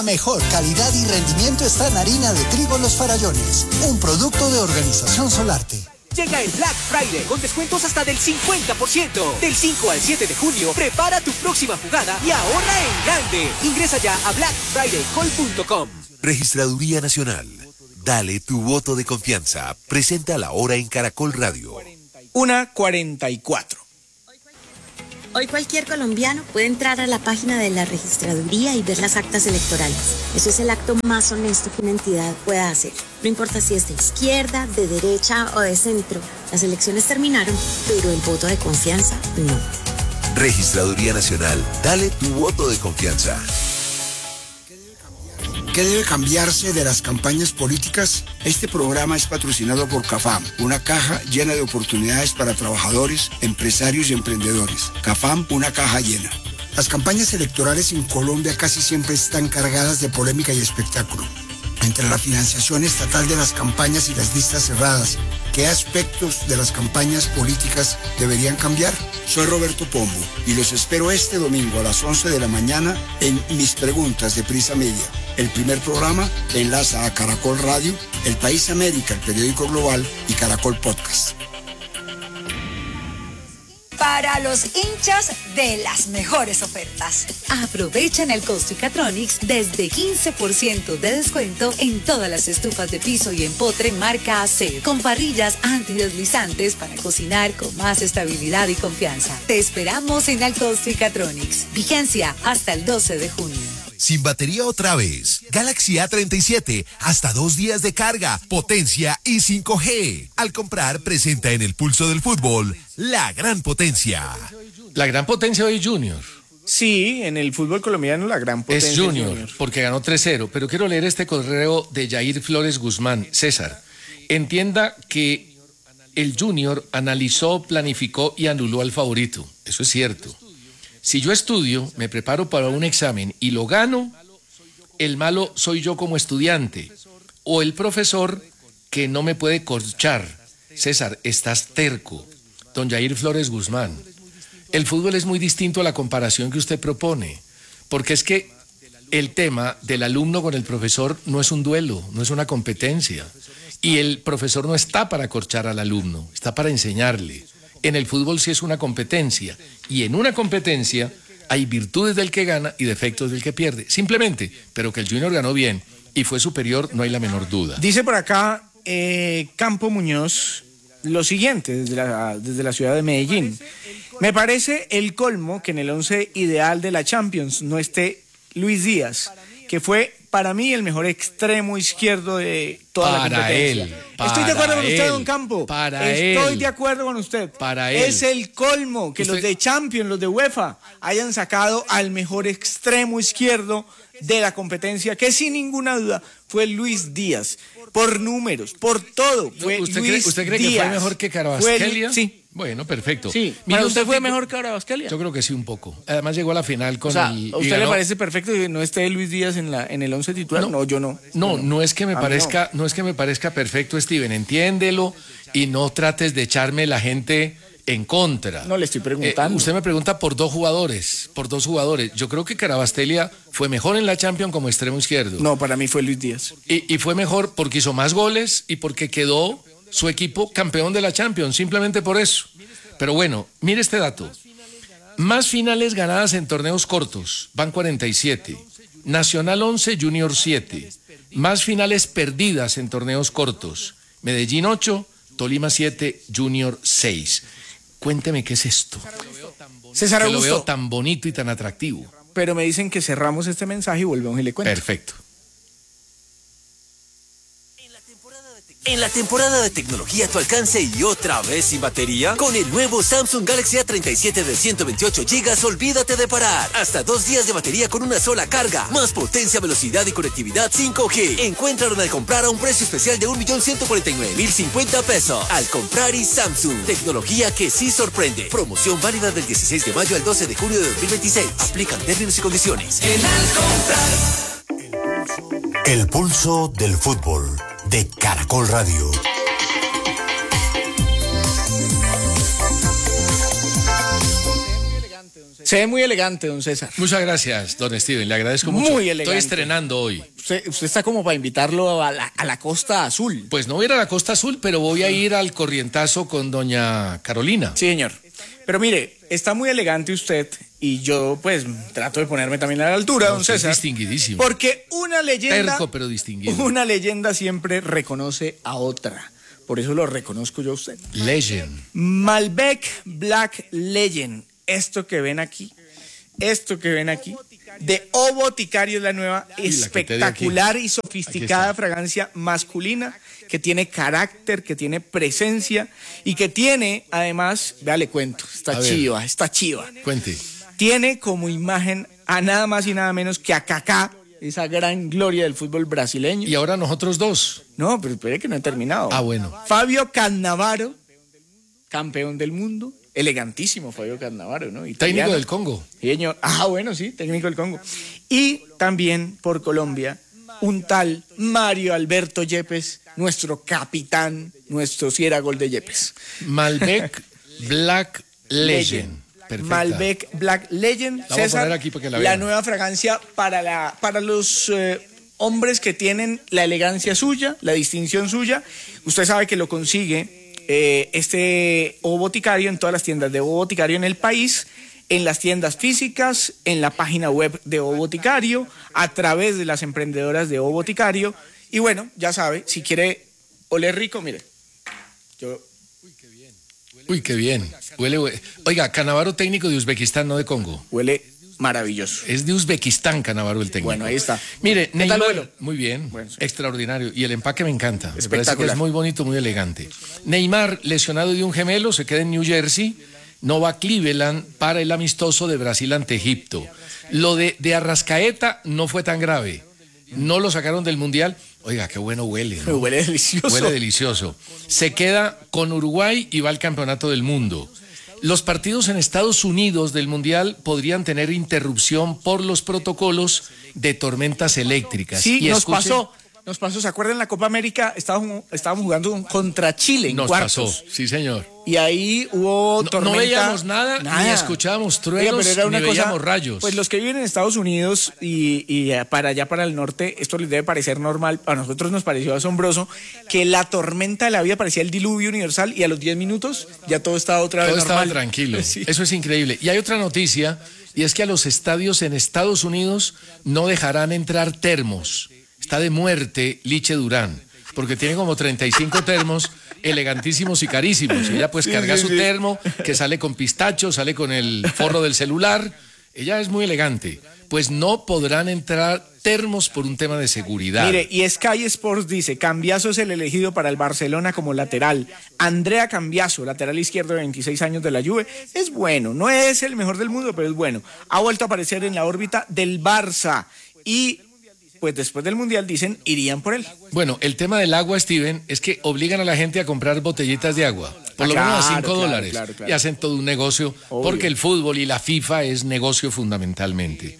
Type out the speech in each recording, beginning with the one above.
Mejor calidad y rendimiento está en harina de trigo Los Farallones, un producto de Organización Solarte. Llega el Black Friday con descuentos hasta del 50%. Del 5 al 7 de junio, prepara tu próxima jugada y ahorra en grande. Ingresa ya a blackfridaycall.com. Registraduría Nacional. Dale tu voto de confianza. Presenta la hora en Caracol Radio. 1:44. Hoy cualquier colombiano puede entrar a la página de la registraduría y ver las actas electorales. Eso es el acto más honesto que una entidad pueda hacer. No importa si es de izquierda, de derecha o de centro. Las elecciones terminaron, pero el voto de confianza no. Registraduría Nacional. Dale tu voto de confianza. ¿Qué debe cambiarse de las campañas políticas? Este programa es patrocinado por CAFAM, una caja llena de oportunidades para trabajadores, empresarios y emprendedores. CAFAM, una caja llena. Las campañas electorales en Colombia casi siempre están cargadas de polémica y espectáculo. Entre la financiación estatal de las campañas y las listas cerradas, ¿qué aspectos de las campañas políticas deberían cambiar? Soy Roberto Pombo y los espero este domingo a las 11 de la mañana en Mis Preguntas de Prisa Media. El primer programa enlaza a Caracol Radio, El País América, el periódico global y Caracol Podcast. Para los hinchas de las mejores ofertas. Aprovecha en el Costricatronics desde 15% de descuento en todas las estufas de piso y empotre marca AC, con parrillas antideslizantes para cocinar con más estabilidad y confianza. Te esperamos en el Costricatronics. Vigencia hasta el 12 de junio. Sin batería otra vez. Galaxy A37, hasta 2 días de carga, potencia y 5G. Al comprar, presenta en el pulso del fútbol la gran potencia. La gran potencia hoy Junior. Sí, en el fútbol colombiano la gran potencia es Junior, porque ganó 3-0. Pero quiero leer este correo de Jair Flores Guzmán. César, entienda que el Junior analizó, planificó y anuló al favorito. Eso es cierto. Si yo estudio, me preparo para un examen y lo gano, el malo soy yo como estudiante o el profesor que no me puede corchar. César, estás terco. Don Jair Flores Guzmán, el fútbol es muy distinto a la comparación que usted propone, porque es que el tema del alumno con el profesor no es un duelo, no es una competencia, y el profesor no está para corchar al alumno, está para enseñarle. En el fútbol sí es una competencia, y en una competencia hay virtudes del que gana y defectos del que pierde, simplemente, pero que el Junior ganó bien y fue superior, no hay la menor duda. Dice por acá Campo Muñoz lo siguiente, desde la ciudad de Medellín. Me parece el colmo que en el 11 ideal de la Champions no esté Luis Díaz, que fue para mí el mejor extremo izquierdo de toda la competencia. Estoy de acuerdo con usted, don Campo. Estoy de acuerdo con usted. Es el colmo que los de Champions, los de UEFA, hayan sacado al mejor extremo izquierdo de la competencia, que sin ninguna duda fue Luis Díaz. Por números, por todo. ¿Usted cree que fue mejor que Carabasquelia? Sí. Bueno, perfecto. Sí. ¿Para usted fue mejor que Carabasquelia? Yo creo que sí, un poco. Además llegó a la final con ¿a usted le parece perfecto que no esté Luis Díaz en el 11 titular? No, yo no. No es que me parezca perfecto, Steven. Entiéndelo y no trates de echarme la gente en contra. No le estoy preguntando. Usted me pregunta por dos jugadores. Yo creo que Carabasquelia fue mejor en la Champions como extremo izquierdo. No, para mí fue Luis Díaz. Y fue mejor porque hizo más goles y porque quedó su equipo campeón de la Champions, simplemente por eso. Pero bueno, mire este dato. Más finales ganadas en torneos cortos, van 47. Nacional 11, Junior 7. Más finales perdidas en torneos cortos, Medellín 8, Tolima 7, Junior 6. Cuénteme qué es esto. César Augusto. Que lo veo tan bonito y tan atractivo. Pero me dicen que cerramos este mensaje y volvemos y le cuento. Perfecto. En la temporada de tecnología a tu alcance y otra vez sin batería, con el nuevo Samsung Galaxy A37 de 128 GB, olvídate de parar. Hasta 2 días de batería con una sola carga. Más potencia, velocidad y conectividad 5G. Encuéntralo al comprar a un precio especial de 1.149.050 pesos. Al comprar y Samsung. Tecnología que sí sorprende. Promoción válida del 16 de mayo al 12 de junio de 2026. Aplican términos y condiciones. El pulso del fútbol de Caracol Radio. Se ve muy elegante, don César. Muchas gracias, don Steven, le agradezco mucho. Muy elegante. Estoy estrenando hoy. Usted está como para invitarlo a la Costa Azul. Pues no voy a ir a la Costa Azul, pero voy a ir al Corrientazo con doña Carolina. Sí, señor. Pero mire, está muy elegante usted y yo pues trato de ponerme también a la altura, don César. Es distinguidísimo. Porque una leyenda... Terco, pero distinguido. Una leyenda siempre reconoce a otra. Por eso lo reconozco yo a usted. Legend. Malbec Black Legend. Esto que ven aquí, de O Boticario, es la nueva espectacular y sofisticada fragancia masculina que tiene carácter, que tiene presencia y que tiene, además, vea, le cuento, está chiva. Cuente. Tiene como imagen a nada más y nada menos que a Kaká, esa gran gloria del fútbol brasileño. Y ahora nosotros dos. No, pero espere que no he terminado. Ah, bueno. Fabio Cannavaro, campeón del mundo. Elegantísimo Fabio Cannavaro, ¿no? Italiano. Técnico del Congo. Señor. Ah, bueno, sí, técnico del Congo. Y también por Colombia, un tal Mario Alberto Yepes, nuestro capitán, nuestro si era gol de Yepes. Malbec Black Legend. Perfecta. Malbec Black Legend, La César, voy a poner aquí para que la la vean. nueva fragancia para los hombres que tienen la elegancia suya, la distinción suya. Usted sabe que lo consigue este O Boticario en todas las tiendas de O Boticario en el país, en las tiendas físicas, en la página web de O Boticario, a través de las emprendedoras de O Boticario. Y bueno, ya sabe, si quiere oler rico, mire, Uy, qué bien. Huele. Oiga, Cannavaro técnico de Uzbekistán, no de Congo. Huele maravilloso. Es de Uzbekistán, Cannavaro el técnico. Bueno, ahí está. Mire, ¿Qué tal Neymar, vuelo? muy bien, Bueno, sí. extraordinario. Y el empaque me encanta. Me parece que Espectacular. es muy bonito, muy elegante. Neymar, lesionado de un gemelo, se queda en New Jersey. No va a Cleveland para el amistoso de Brasil ante Egipto. Lo de Arrascaeta no fue tan grave. No lo sacaron del Mundial. Oiga, qué bueno huele, ¿no? Huele delicioso. Huele delicioso. Se queda con Uruguay y va al Campeonato del Mundo. Los partidos en Estados Unidos del Mundial podrían tener interrupción por los protocolos de tormentas eléctricas. Sí, y nos pasó, ¿se acuerdan? En la Copa América estábamos jugando contra Chile en Nos cuartos. pasó, sí señor. Y ahí hubo tormenta. No veíamos nada, ni escuchábamos truenos, Oiga, pero era una ni cosa, veíamos rayos. Pues los que viven en Estados Unidos y para allá, para el norte, esto les debe parecer normal. A nosotros nos pareció asombroso que la tormenta de la vida parecía el diluvio universal y a los 10 minutos ya todo estaba otra vez Todo normal. estaba tranquilo. Sí. Eso es increíble. Y hay otra noticia, y es que a los estadios en Estados Unidos no dejarán entrar termos. Está de muerte Liche Durán, porque tiene como 35 termos elegantísimos y carísimos. Ella pues carga su termo, que sale con pistacho, sale con el forro del celular. Ella es muy elegante. Pues no podrán entrar termos por un tema de seguridad. Mire, y Sky Sports dice, Cambiaso es el elegido para el Barcelona como lateral. Andrea Cambiaso, lateral izquierdo de 26 años de la Juve, es bueno. No es el mejor del mundo, pero es bueno. Ha vuelto a aparecer en la órbita del Barça y pues después del Mundial dicen irían por él. Bueno, el tema del agua, Steven, es que obligan a la gente a comprar botellitas de agua, por lo menos a $5, claro. y hacen todo un negocio, porque el fútbol y la FIFA es negocio fundamentalmente.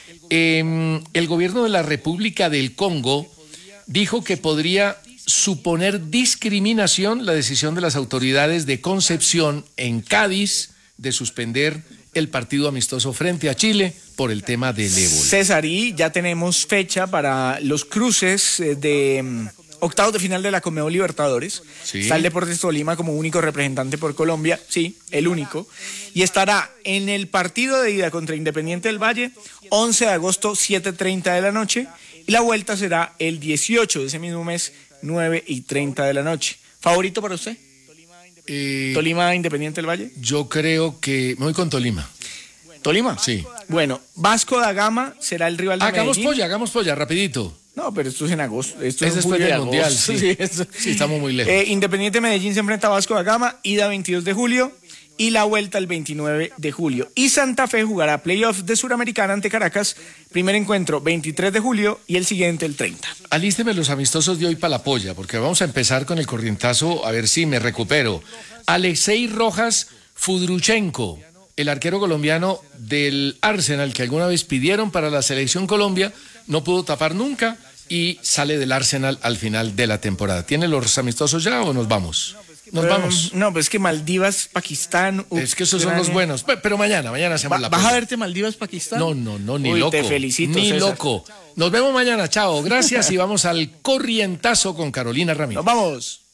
El gobierno de la República del Congo dijo que podría suponer discriminación la decisión de las autoridades de Concepción en Cádiz de suspender el partido amistoso frente a Chile por el tema del ébola. César, y ya tenemos fecha para los cruces de octavos de final de la Conmebol Libertadores. Sí. Está el Deportes Tolima como único representante por Colombia, sí, el único. Y estará en el partido de ida contra Independiente del Valle, 11 de agosto, 7:30 de la noche. Y la vuelta será el 18 de ese mismo mes, 9:30 de la noche. ¿Favorito para usted? ¿Tolima, Independiente del Valle? Yo creo que me voy con Tolima. ¿Tolima? Sí. Bueno, Vasco da Gama será el rival de Medellín. Hagamos polla, rapidito. No, pero esto es en agosto. Esto Es en después julio y del Mundial, agosto. sí. Eso. Sí, estamos muy lejos. Independiente Medellín se enfrenta a Vasco da Gama, ida 22 de julio y la vuelta el 29 de julio. Y Santa Fe jugará playoff de Suramericana ante Caracas, primer encuentro 23 de julio y el siguiente el 30. Alísteme los amistosos de hoy para la polla, porque vamos a empezar con el corrientazo, a ver si me recupero. Alexei Rojas Fudruchenko, el arquero colombiano del Arsenal, que alguna vez pidieron para la Selección Colombia, no pudo tapar nunca y sale del Arsenal al final de la temporada. ¿Tiene los amistosos ya o nos vamos? Nos vamos. No, pues es que Maldivas, Pakistán. Es que esos son los buenos. Pero mañana hacemos la ¿Vas prueba. a verte Maldivas, Pakistán? No, ni loco. Te felicito, Ni César. loco. Nos vemos mañana, chao. Gracias y vamos al corrientazo con Carolina Ramírez. Nos vamos.